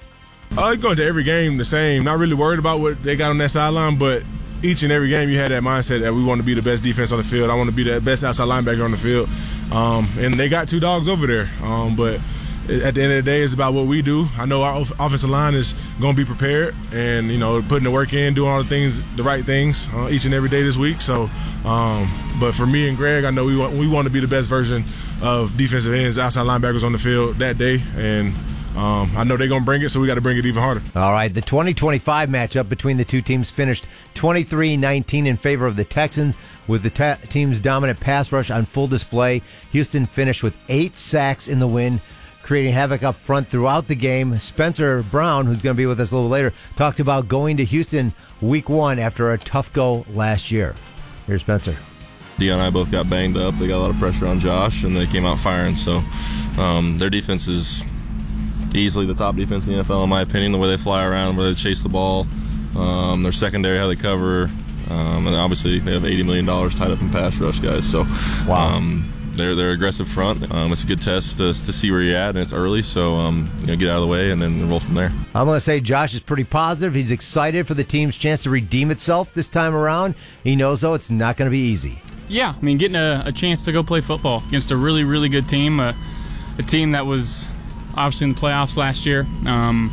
I like going to every game the same. Not really worried about what they got on that sideline, but each and every game you had that mindset that we want to be the best defense on the field. I want to be the best outside linebacker on the field. Um, and they got two dogs over there. Um, but at the end of the day, it's about what we do. I know our offensive line is going to be prepared and, you know, putting the work in, doing all the things, the right things uh, each and every day this week. So, um, but for me and Greg, I know we want, we want to be the best version of defensive ends, outside linebackers on the field that day. And Um, I know they're going to bring it, so we got to bring it even harder. All right, the twenty twenty-five matchup between the two teams finished twenty-three nineteen in favor of the Texans, with the ta- team's dominant pass rush on full display. Houston finished with eight sacks in the win, creating havoc up front throughout the game. Spencer Brown, who's going to be with us a little later, talked about going to Houston week one after a tough go last year. Here's Spencer. Dion and I both got banged up. They got a lot of pressure on Josh, and they came out firing. So um, their defense is easily the top defense in the N F L, in my opinion, the way they fly around, where they chase the ball. Um, their secondary, how they cover. Um, and obviously, they have eighty million dollars tied up in pass rush, guys. So wow. um, they're, they're aggressive front. Um, it's a good test to, to see where you're at, and it's early. So um, you know, get out of the way and then roll from there. I'm going to say Josh is pretty positive. He's excited for the team's chance to redeem itself this time around. He knows, though, it's not going to be easy. Yeah, I mean, getting a, a chance to go play football against a really, really good team, uh, a team that was obviously in the playoffs last year. Um,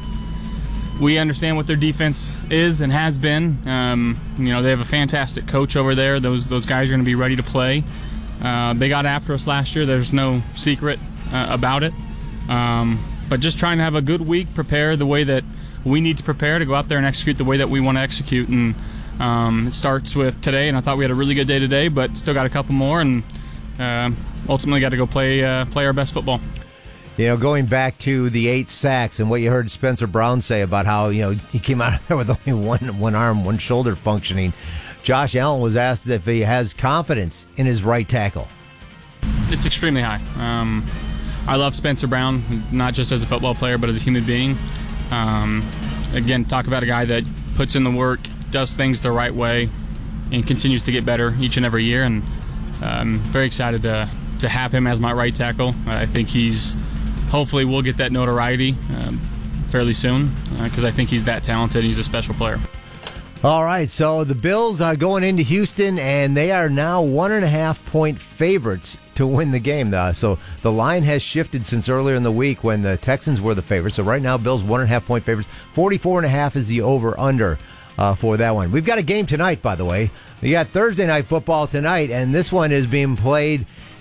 we understand what their defense is and has been. Um, you know, they have a fantastic coach over there. Those those guys are going to be ready to play. Uh, they got after us last year. There's no secret uh, about it. Um, but just trying to have a good week, prepare the way that we need to prepare to go out there and execute the way that we want to execute. And um, it starts with today, and I thought we had a really good day today, but still got a couple more, and uh, ultimately got to go play uh, play our best football. You know, going back to the eight sacks and what you heard Spencer Brown say about how, you know, he came out of there with only one one arm, one shoulder functioning. Josh Allen was asked if he has confidence in his right tackle. It's extremely high. Um, I love Spencer Brown, not just as a football player, but as a human being. Um, again, talk about a guy that puts in the work, does things the right way, and continues to get better each and every year. And I'm very excited to, to have him as my right tackle. I think he's... Hopefully we'll get that notoriety um, fairly soon because uh, I think he's that talented. He's a special player. All right, so the Bills are going into Houston, and they are now one and a half point favorites to win the game. Uh, so the line has shifted since earlier in the week when the Texans were the favorites. So right now, Bills one and a half point favorites. forty-four and a half is the over-under uh, for that one. We've got a game tonight, by the way. We got Thursday night football tonight, and this one is being played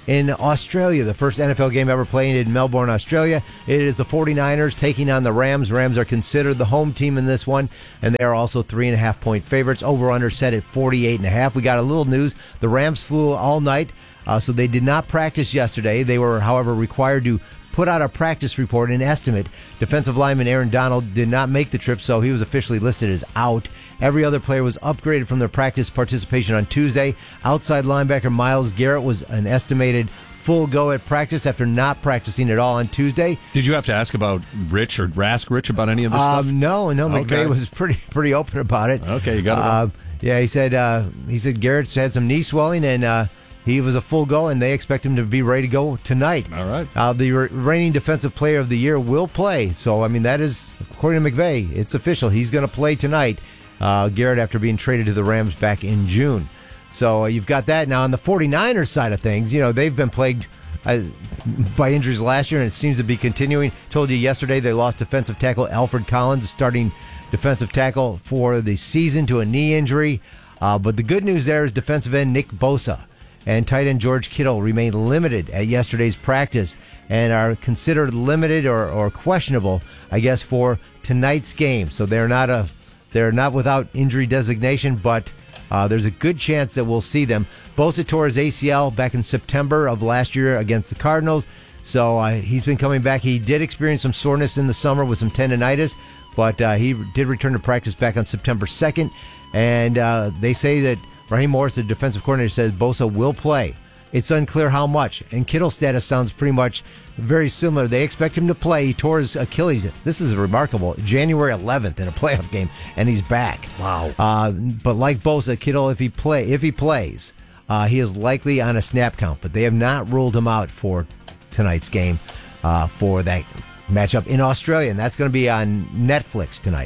in Australia. The first N F L game ever played in Melbourne, Australia. It is the 49ers taking on the Rams. Rams are considered the home team in this one, and they are also three and a half point favorites. Over-under set at forty-eight and a half. We got a little news. The Rams flew all night, uh, so they did not practice yesterday. They were, however, required to put out a practice report and estimate. Defensive lineman Aaron Donald did not make the trip, so he was officially listed as out. Every other player was upgraded from their practice participation on Tuesday. Outside linebacker Myles Garrett was an estimated full go at practice after not practicing at all on Tuesday. Did you have to ask about Rich or ask Rich about any of this um, stuff? No, no. Okay. McVay was pretty pretty open about it. Okay, you got it. Uh, yeah, he said uh, he said Garrett's had some knee swelling and uh, he was a full go, and they expect him to be ready to go tonight. All right. Uh, the re- reigning Defensive Player of the Year will play. So, I mean, that is, according to McVay, it's official. He's going to play tonight, uh, Garrett, after being traded to the Rams back in June. So, uh, you've got that. Now, on the 49ers side of things, you know, they've been plagued uh, by injuries last year, and it seems to be continuing. Told you yesterday they lost defensive tackle Alfred Collins, starting defensive tackle for the season, to a knee injury. Uh, but the good news there is defensive end Nick Bosa and tight end George Kittle remained limited at yesterday's practice and are considered limited or, or questionable, I guess, for tonight's game. So they're not a they're not without injury designation, but uh, there's a good chance that we'll see them. Bosa tore his A C L back in September of last year against the Cardinals, so uh, he's been coming back. He did experience some soreness in the summer with some tendonitis, but uh, he did return to practice back on September second, and uh, they say that Raheem Morris, the defensive coordinator, says Bosa will play. It's unclear how much. And Kittle's status sounds pretty much very similar. They expect him to play. He tore his Achilles. This is remarkable. January eleventh in a playoff game, and he's back. Wow. Uh, but like Bosa, Kittle, if he play, if he plays, uh, he is likely on a snap count. But they have not ruled him out for tonight's game uh, for that matchup in Australia, and that's going to be on Netflix tonight.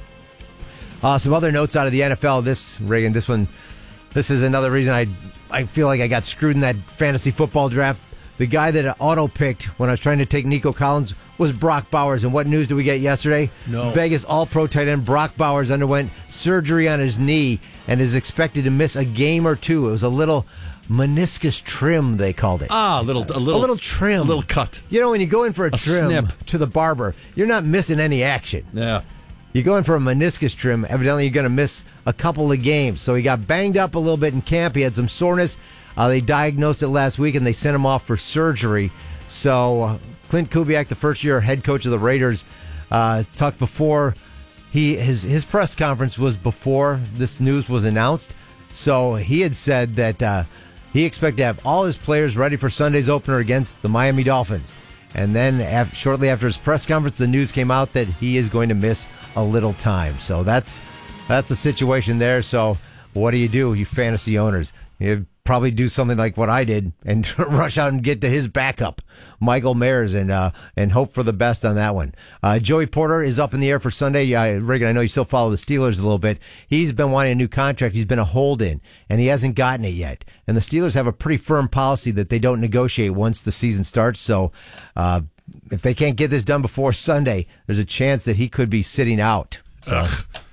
Uh, some other notes out of the N F L. This, Reagan, this one... This is another reason I I feel like I got screwed in that fantasy football draft. The guy that I auto-picked when I was trying to take Nico Collins was Brock Bowers. And what news did we get yesterday? No. Vegas All-Pro tight end Brock Bowers underwent surgery on his knee and is expected to miss a game or two. It was a little meniscus trim, they called it. Ah, a little, a little, a little trim. A little cut. You know, when you go in for a, A trim snip. to the barber, you're not missing any action. Yeah. You go in for a meniscus trim, evidently you're going to miss a couple of games. So he got banged up a little bit in camp. He had some soreness. Uh, they diagnosed it last week, and they sent him off for surgery. So uh, Clint Kubiak, the first-year head coach of the Raiders, uh, talked before he his his press conference was before this news was announced. So he had said that uh, he expected to have all his players ready for Sunday's opener against the Miami Dolphins. And then af- shortly after his press conference, the news came out that he is going to miss a little time. So that's that's the situation there. So what do you do, you fantasy owners? You probably do something like what I did and rush out and get to his backup, Michael Mayers, and uh, and hope for the best on that one. Uh, Joey Porter is up in the air for Sunday. Uh, Reagan, I know you still follow the Steelers a little bit. He's been wanting a new contract. He's been a hold-in, and he hasn't gotten it yet. And the Steelers have a pretty firm policy that they don't negotiate once the season starts. So uh, if they can't get this done before Sunday, there's a chance that he could be sitting out. So.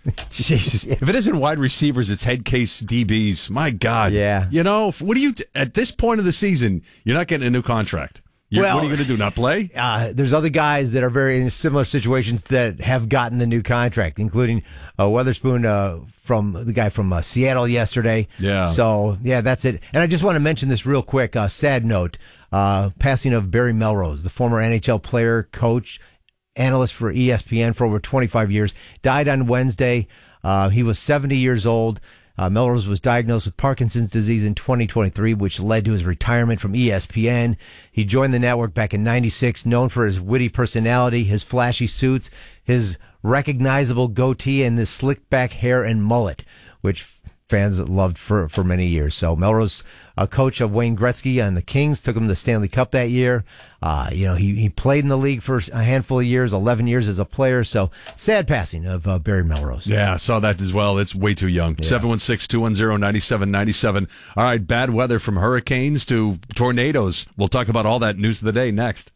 Jesus. If it isn't wide receivers, it's head case D Bs. My God. Yeah. You know, what do you, at this point of the season, you're not getting a new contract. You're, Well, what are you going to do, not play? Uh, there's other guys that are very in similar situations that have gotten the new contract, including uh, Witherspoon uh, from the guy from uh, Seattle yesterday. Yeah. So, yeah, that's it. And I just want to mention this real quick. Uh, sad note, uh, passing of Barry Melrose, the former N H L player, coach, analyst for E S P N for over twenty-five years, died on Wednesday. Uh, he was seventy years old. Uh, Melrose was diagnosed with Parkinson's disease in twenty twenty-three, which led to his retirement from E S P N. He joined the network back in ninety-six, known for his witty personality, his flashy suits, his recognizable goatee, and his slick back hair and mullet, which fans loved for, for many years. So Melrose, a coach of Wayne Gretzky and the Kings, took him to the Stanley Cup that year. Uh, you know, he, he played in the league for a handful of years, eleven years as a player. So sad passing of uh, Barry Melrose. Yeah, I saw that as well. It's way too young. seven one six, two one zero, nine seven nine seven. All right, bad weather from hurricanes to tornadoes. We'll talk about all that news of the day next.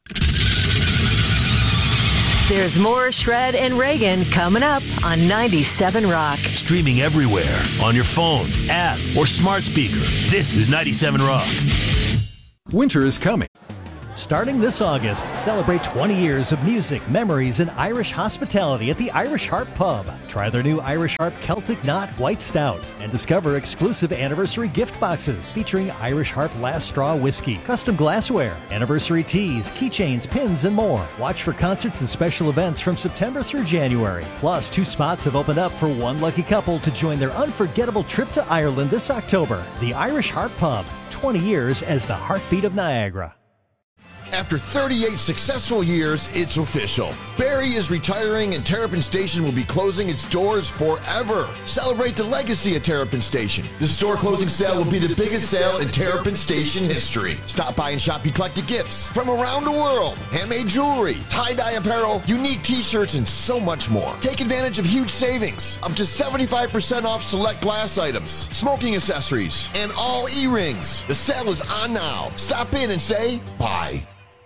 There's more Shred and Reagan coming up on ninety-seven Rock. Streaming everywhere, on your phone, app, or smart speaker. This is ninety-seven Rock. Winter is coming. Starting this August, celebrate twenty years of music, memories, and Irish hospitality at the Irish Harp Pub. Try their new Irish Harp Celtic Knot White Stout and discover exclusive anniversary gift boxes featuring Irish Harp Last Straw Whiskey, custom glassware, anniversary teas, keychains, pins, and more. Watch for concerts and special events from September through January. Plus, two spots have opened up for one lucky couple to join their unforgettable trip to Ireland this October. The Irish Harp Pub, twenty years as the heartbeat of Niagara. After thirty-eight successful years, it's official. Barrie is retiring and Terrapin Station will be closing its doors forever. Celebrate the legacy of Terrapin Station. The store closing sale will be the biggest sale in Terrapin Station history. Stop by and shop eclectic gifts from around the world, handmade jewelry, tie-dye apparel, unique t-shirts, and so much more. Take advantage of huge savings, up to seventy-five percent off select glass items, smoking accessories, and all e-rings. The sale is on now. Stop in and say bye.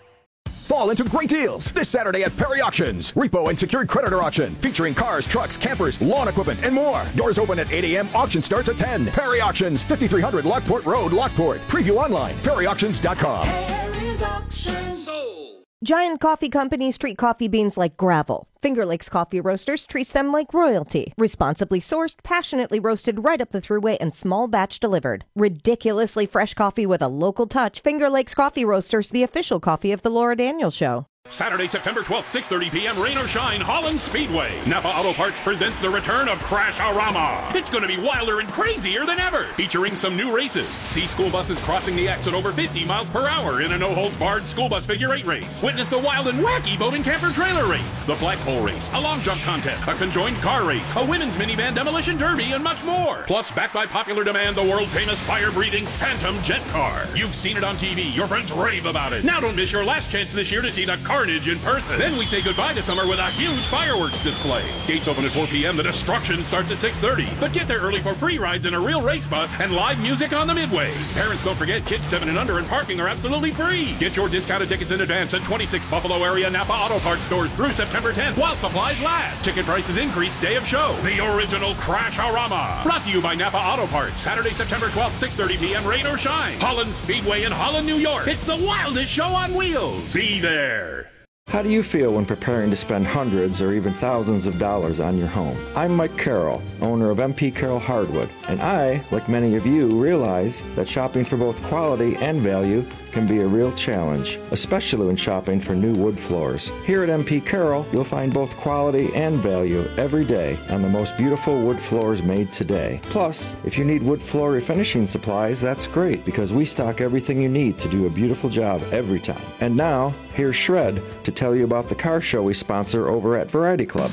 Fall into great deals this Saturday at Perry Auctions. Repo and secured creditor auction featuring cars, trucks, campers, lawn equipment, and more. Doors open at eight a.m. Auction starts at ten. Perry Auctions, fifty-three hundred Lockport Road, Lockport. Preview online, perry auctions dot com. Perry's Auctions. Giant Coffee Company treat coffee beans like gravel. Finger Lakes Coffee Roasters treats them like royalty. Responsibly sourced, passionately roasted right up the thruway and small batch delivered. Ridiculously fresh coffee with a local touch. Finger Lakes Coffee Roasters, the official coffee of the Laura Daniels Show. Saturday, September twelfth, six thirty p.m., rain or shine, Holland Speedway. Napa Auto Parts presents the return of Crash-A-Rama. It's going to be wilder and crazier than ever, featuring some new races. See school buses crossing the X at over fifty miles per hour in a no-holds-barred school bus figure eight race. Witness the wild and wacky boat and camper trailer race, the flagpole race, a long jump contest, a conjoined car race, a women's minivan demolition derby, and much more. Plus, backed by popular demand, the world-famous fire-breathing Phantom jet car. You've seen it on T V. Your friends rave about it. Now don't miss your last chance this year to see the carnage in person. Then we say goodbye to summer with a huge fireworks display. Gates open at four p.m. The destruction starts at six thirty. But get there early for free rides in a real race bus and live music on the midway. Parents, don't forget, kids seven and under and parking are absolutely free. Get your discounted tickets in advance at twenty-six Buffalo area Napa Auto Parts stores through September tenth while supplies last. Ticket prices increase day of show. The original Crash-A-Rama. Brought to you by Napa Auto Parts. Saturday, September twelfth, six thirty p.m. Rain or shine. Holland Speedway in Holland, New York. It's the wildest show on wheels. Be there. How do you feel when preparing to spend hundreds or even thousands of dollars on your home? I'm Mike Carroll, owner of M P Carroll Hardwood, and I, like many of you, realize that shopping for both quality and value can be a real challenge, especially when shopping for new wood floors. Here at M P Carroll, you'll find both quality and value every day on the most beautiful wood floors made today. Plus, if you need wood floor refinishing supplies, that's great because we stock everything you need to do a beautiful job every time. And now, here's Shred to tell you about the car show we sponsor over at Variety Club.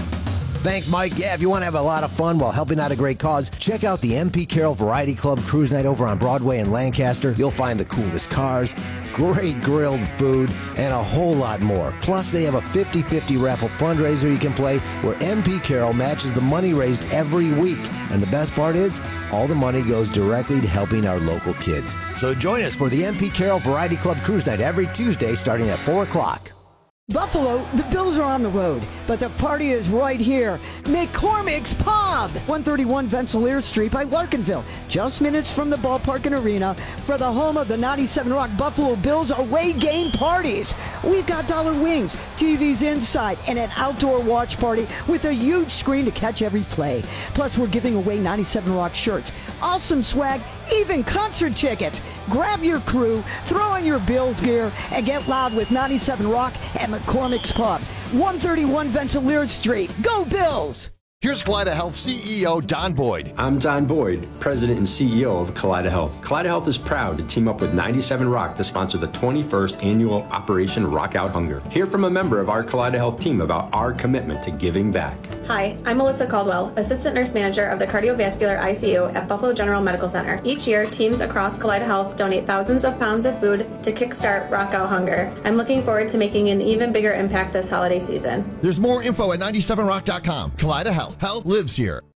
Thanks, Mike. Yeah, if you want to have a lot of fun while helping out a great cause, check out the M P Carroll Variety Club Cruise Night over on Broadway in Lancaster. You'll find the coolest cars, great grilled food, and a whole lot more. Plus, they have a fifty-fifty raffle fundraiser you can play where M P Carroll matches the money raised every week. And the best part is, all the money goes directly to helping our local kids. So join us for the M P Carroll Variety Club Cruise Night every Tuesday starting at four o'clock. Buffalo, the Bills are on the road, but the party is right here. McCormick's Pub, one thirty-one Ventselier Street by Larkinville, just minutes from the ballpark and arena for the home of the ninety-seven Rock Buffalo Bills away game parties. We've got dollar wings, T Vs inside, and an outdoor watch party with a huge screen to catch every play. Plus, we're giving away ninety-seven Rock shirts, awesome swag, even concert tickets. Grab your crew, throw on your Bills gear, and get loud with ninety-seven Rock at McCormick's Pub, one thirty-one Ventselier Street. Go Bills! Here's Kaleida Health C E O Don Boyd. I'm Don Boyd, President and C E O of Kaleida Health. Kaleida Health is proud to team up with ninety-seven Rock to sponsor the twenty-first annual Operation Rock Out Hunger. Hear from a member of our Kaleida Health team about our commitment to giving back. Hi, I'm Melissa Caldwell, Assistant Nurse Manager of the Cardiovascular I C U at Buffalo General Medical Center. Each year, teams across Kaleida Health donate thousands of pounds of food to kickstart Rock Out Hunger. I'm looking forward to making an even bigger impact this holiday season. There's more info at ninety-seven rock dot com. Kaleida Health. Health lives here.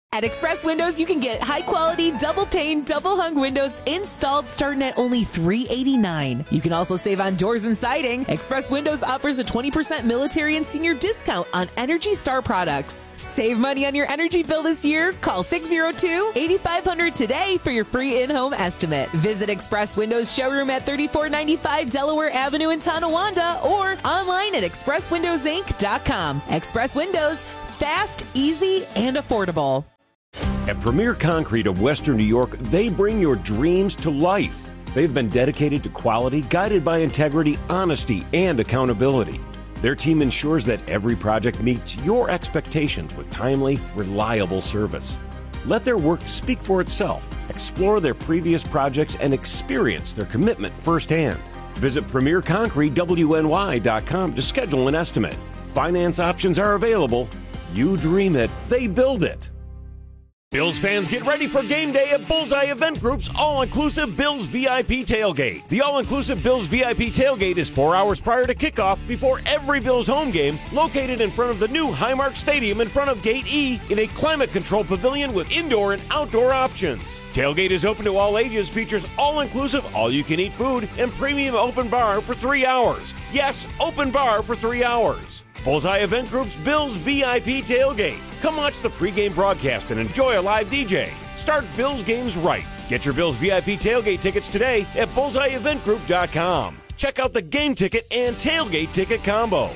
At Express Windows, you can get high-quality, double-pane, double-hung windows installed starting at only three hundred eighty-nine dollars. You can also save on doors and siding. Express Windows offers a twenty percent military and senior discount on Energy Star products. Save money on your energy bill this year. Call six oh two, eight five hundred today for your free in-home estimate. Visit Express Windows showroom at thirty-four ninety-five Delaware Avenue in Tonawanda or online at express windows inc dot com. Express Windows, fast, easy, and affordable. At Premier Concrete of Western New York, they bring your dreams to life. They've been dedicated to quality, guided by integrity, honesty, and accountability. Their team ensures that every project meets your expectations with timely, reliable service. Let their work speak for itself. Explore their previous projects and experience their commitment firsthand. Visit premier concrete w n y dot com to schedule an estimate. Finance options are available. You dream it, they build it. Bills fans, get ready for game day at Bullseye Event Group's all-inclusive Bills V I P Tailgate. The all-inclusive Bills V I P Tailgate is four hours prior to kickoff before every Bills home game, located in front of the new Highmark Stadium in front of Gate E in a climate-controlled pavilion with indoor and outdoor options. Tailgate is open to all ages, features all-inclusive, all-you-can-eat food, and premium open bar for three hours. Yes, open bar for three hours. Bullseye Event Group's Bills V I P Tailgate. Come watch the pregame broadcast and enjoy a live D J. Start Bills games right. Get your Bills V I P Tailgate tickets today at bullseye event group dot com. Check out the game ticket and tailgate ticket combo.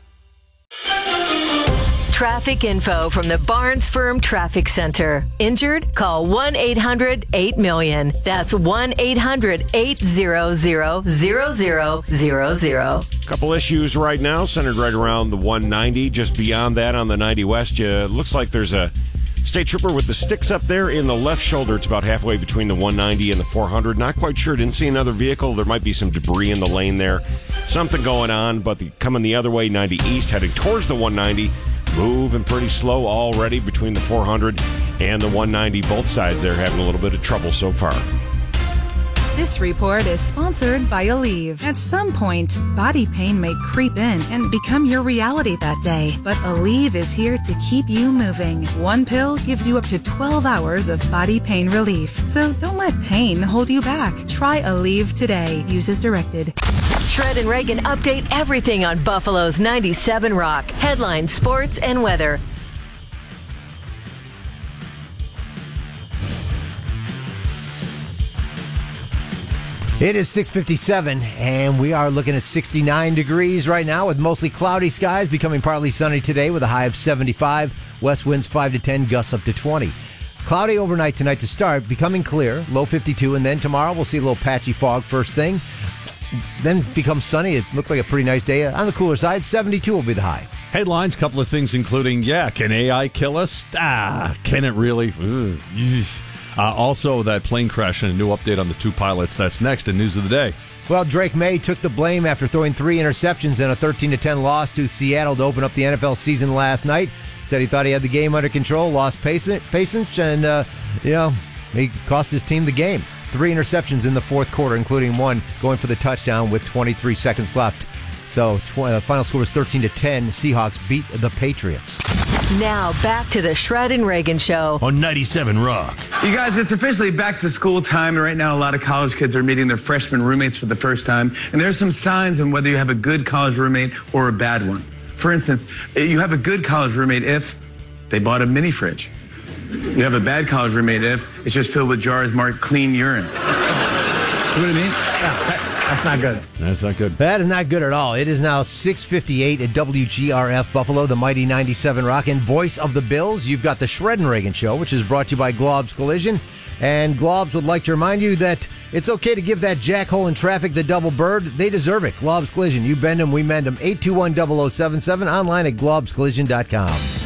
Traffic info from the Barnes Firm Traffic Center. Injured? Call one eight hundred eight million. That's one eight hundred eight hundred zero zero zero zero. Couple issues right now centered right around the one ninety. Just beyond that on the ninety West, uh, looks like there's a state trooper with the sticks up there in the left shoulder. It's about halfway between the one ninety and the four hundred. Not quite sure. Didn't see another vehicle. There might be some debris in the lane there. Something going on, but the, coming the other way, ninety East, heading towards the one ninety. Moving pretty slow already between the four hundred and the one ninety. Both sides there having a little bit of trouble so far. This report is sponsored by Aleve. At some point, body pain may creep in and become your reality that day. But Aleve is here to keep you moving. One pill gives you up to twelve hours of body pain relief. So don't let pain hold you back. Try Aleve today. Use as directed. Shred and Reagan update everything on Buffalo's ninety-seven Rock. Headlines, sports, and weather. It is six fifty-seven, and we are looking at sixty-nine degrees right now with mostly cloudy skies, becoming partly sunny today with a high of seventy-five. West winds five to ten, gusts up to twenty. Cloudy overnight tonight to start, becoming clear, low fifty-two, and then tomorrow we'll see a little patchy fog first thing. Then becomes sunny. It looks like a pretty nice day. On the cooler side, seventy-two will be the high. Headlines, couple of things including, yeah, can A I kill us? Ah, can it really? Uh, also, that plane crash and a new update on the two pilots. That's next in News of the Day. Well, Drake May took the blame after throwing three interceptions in a thirteen to ten loss to Seattle to open up the N F L season last night. Said he thought he had the game under control, lost patience, and, uh, you know, he cost his team the game. Three interceptions in the fourth quarter, including one going for the touchdown with twenty-three seconds left. So the uh, final score was thirteen to ten. Seahawks beat the Patriots. Now back to the Shred and Reagan Show on ninety-seven Rock. You guys, it's officially back to school time, and right now a lot of college kids are meeting their freshman roommates for the first time. And there's some signs on whether you have a good college roommate or a bad one. For instance, you have a good college roommate if they bought a mini fridge. You have a bad college roommate if it's just filled with jars marked clean urine. You know what I mean? Yeah, that's not good. That's not good. That is not good at all. It is now six fifty-eight at W G R F Buffalo, the mighty ninety-seven Rock, and voice of the Bills. You've got the Shred and Reagan Show, which is brought to you by Glob's Collision. And Glob's would like to remind you that it's okay to give that jackhole in traffic the double bird. They deserve it. Glob's Collision. You bend them, we mend them. eight two one, zero zero seven seven. Online at globs collision dot com.